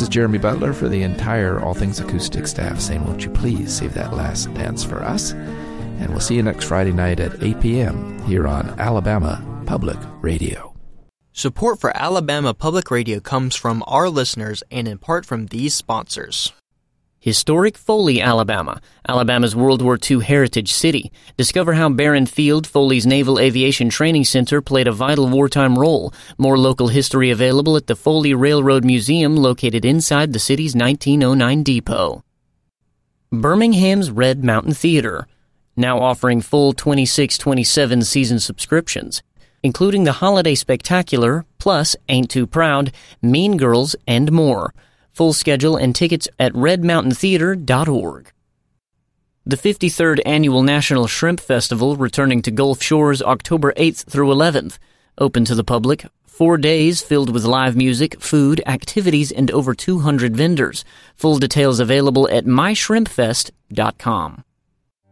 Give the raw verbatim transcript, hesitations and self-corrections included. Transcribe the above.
is Jeremy Butler for the entire All Things Acoustic staff saying, won't you please save that last dance for us? And we'll see you next Friday night at eight p.m. here on Alabama Public Radio. Support for Alabama Public Radio comes from our listeners and in part from these sponsors. Historic Foley, Alabama, Alabama's World War Two heritage city. Discover how Barron Field, Foley's Naval Aviation Training Center, played a vital wartime role. More local history available at the Foley Railroad Museum, located inside the city's nineteen oh nine depot. Birmingham's Red Mountain Theater, now offering full twenty-six twenty-seven season subscriptions, including the Holiday Spectacular, plus Ain't Too Proud, Mean Girls, and more. Full schedule and tickets at red mountain theater dot org. The fifty-third Annual National Shrimp Festival returning to Gulf Shores October eighth through eleventh. Open to the public. Four days filled with live music, food, activities, and over two hundred vendors. Full details available at my shrimp fest dot com.